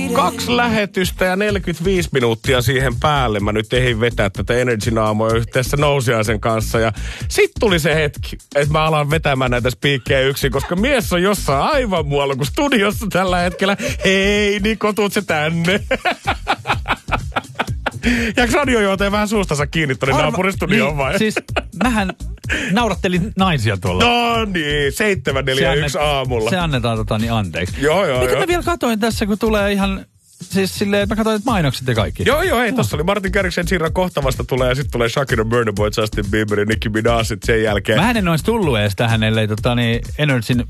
2 lähetystä ja 45 minuuttia siihen päälle. Mä nyt ehdin vetää tätä Energyn aamoja yhteydessä Nousiaisen kanssa. Ja sit tuli se hetki, että mä alan vetämään näitä spiikkejä yksin, koska mies on jossain aivan muualla kuin studiossa tällä hetkellä. Hei Niko, tuut se tänne. Jääkö radiojohtaja vähän suustansa kiinni tuonne naapuristudioon vai? Siis mähän naurattelin naisia tuolla. No niin, 7:41 aamulla. Se annetaan anteeksi. Joo. Mitä mä vielä katoin tässä, kun tulee ihan... Siis silleen, että mä katsoin mainokset ja kaikki. Joo, ei, tossa oli Martin Garrixen Sirran kohta tulee ja sitten tulee Shakira, Burna Boy, Justin Bieber ja Nicki Minaj sen jälkeen. Mä en olisi tullut edes tähän, ellei Energyn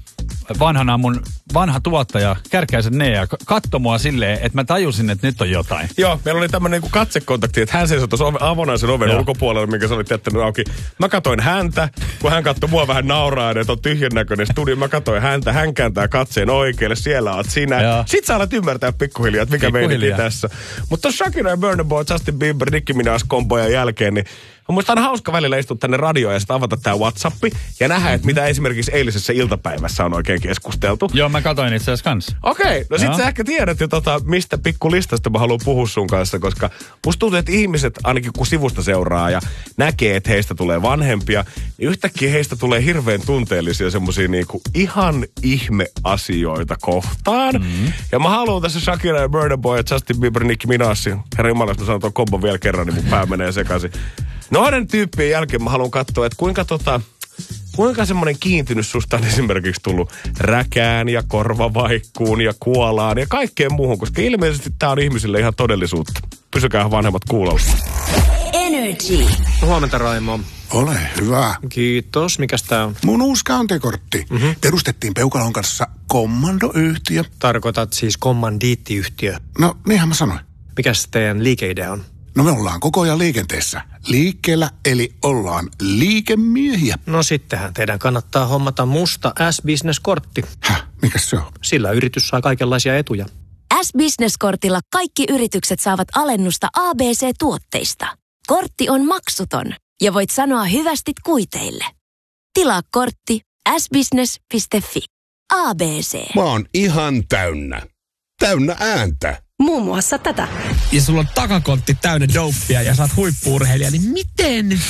vanha tuottaja Kärkkäisen Nea katso mua silleen, että mä tajusin, että nyt on jotain. Joo, meillä oli tämmöinen niin katsekontakti, että hän seisoi tuossa avonaisen oven ulkopuolella, minkä sä olit jättänyt auki. Mä katoin häntä, kun hän katsoi mua vähän nauraa, että on tyhjän näköinen studio. Mä katoin häntä, hän kääntää katseen oikealle, siellä oot sinä. Joo. Sit sä alat ymmärtää pikkuhiljaa, että mikä meininki tässä. Mutta tuossa Shakira ja Burna Boy, Justin Bieber, Nicki Minaj kombojen jälkeen, niin on musta aina hauska välillä istua tänne radioon ja sitten avata tää WhatsAppi ja nähdä, että mitä esimerkiksi eilisessä iltapäivässä on oikein keskusteltu. Joo, mä katoin itse asiassa kanssa. Okei, no sit sä ehkä tiedät jo mistä pikkulistasta mä haluan puhua sun kanssa, koska musta tuntuu, että ihmiset, ainakin kun sivusta seuraa ja näkee, että heistä tulee vanhempia, niin yhtäkkiä heistä tulee hirveän tunteellisia semmosia niinku ihan ihmeasioita kohtaan. Mm-hmm. Ja mä haluan tässä Shakira ja Burna Boy ja Justin Bieber, Nicki Minaj, herra jumala, jos mä sanon tuon kombon vielä kerran, niin mun pää menee sekaisin. Noiden tyyppien jälkeen mä haluan katsoa, että kuinka semmoinen kiintymys susta on esimerkiksi tullut räkään ja korvavaikkuun ja kuolaan ja kaikkeen muuhun, koska ilmeisesti tää on ihmisille ihan todellisuutta. Pysykää vanhemmat kuulolla. Energy. Huomenta, Raimo. Ole hyvä. Kiitos. Mikäs tää on? Mun uusi kantekortti. Mm-hmm. Perustettiin Peukalon kanssa kommandoyhtiö. Tarkoitat siis kommandiittiyhtiö? No, niinhän mä sanoin. Mikäs teidän liikeidea on? No me ollaan koko ajan liikenteessä. Liikkeellä, eli ollaan liikemiehiä. No sittenhän teidän kannattaa hommata musta S-Business-kortti. Häh? Mikäs se on? Sillä yritys saa kaikenlaisia etuja. S-Business-kortilla kaikki yritykset saavat alennusta ABC-tuotteista. Kortti on maksuton ja voit sanoa hyvästit kuiteille. Tilaa kortti sbusiness.fi. ABC. Mä oon ihan täynnä. Täynnä ääntä. Muun muassa tätä. Ja sulla on takakontti täynnä dopea ja sä oot huippu-urheilija, niin miten?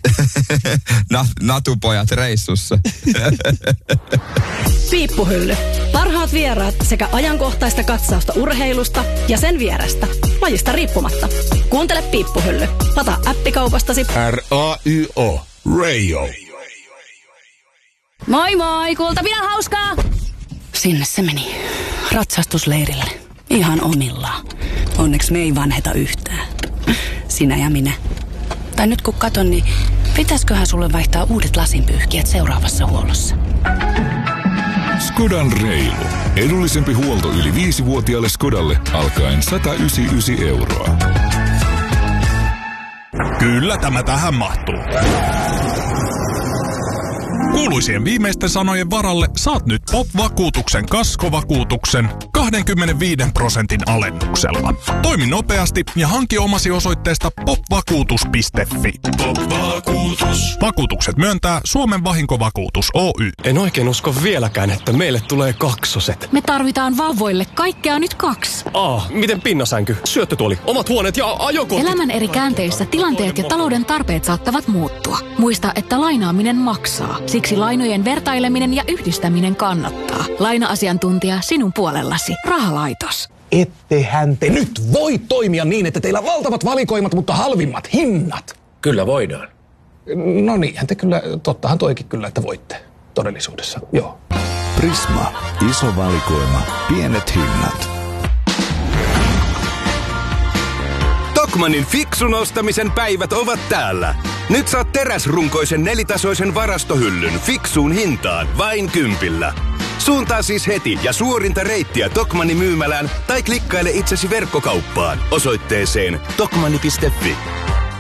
Natupojat reissussa. Piippuhylly. Parhaat vieraat sekä ajankohtaista katsausta urheilusta ja sen vierestä. Lajista riippumatta. Kuuntele Piippuhylly. Lataa appikaupastasi. RAYO. Rayo. Moi moi, Kultapilan hauskaa! Sinne se meni. Ratsastusleirille. Ihan omillaan. Onneksi me ei vanheta yhtään. Sinä ja minä. Tai nyt kun katon, niin pitäisköhän sulle vaihtaa uudet lasinpyyhkijät seuraavassa huollossa? Skodan reilu. Edullisempi huolto yli 5-vuotiaalle Skodalle alkaen 199 €. Kyllä tämä tähän mahtuu. Kuuluisien viimeisten sanojen varalle saat nyt POP-vakuutuksen kaskovakuutuksen 25% alennuksella. Toimi nopeasti ja hanki omasi osoitteesta popvakuutus.fi. POP-vakuutus. Vakuutukset myöntää Suomen vahinkovakuutus Oy. En oikein usko vieläkään, että meille tulee kaksoset. Me tarvitaan vauvoille kaikkea nyt 2. Miten pinnasänky, syöttötuoli, omat huoneet ja ajokortit? Elämän eri käänteissä tilanteet ja talouden tarpeet saattavat muuttua. Muista, että lainaaminen maksaa. Siksi lainojen vertaileminen ja yhdistäminen kannattaa. Laina-asiantuntija sinun puolellasi. Rahalaitos. Ettehän te nyt voi toimia niin, että teillä on valtavat valikoimat, mutta halvimmat hinnat. Kyllä voidaan. No niinhän te kyllä, tottahan toikin kyllä, että voitte todellisuudessa, joo. Prisma. Iso valikoima. Pienet hinnat. Tokmannin fiksun ostamisen päivät ovat täällä. Nyt saat teräsrunkoisen 4-tasoisen varastohyllyn fiksuun hintaan vain 10. Suuntaa siis heti ja suorinta reittiä Tokmannin myymälään tai klikkaile itsesi verkkokauppaan osoitteeseen tokmanni.fi.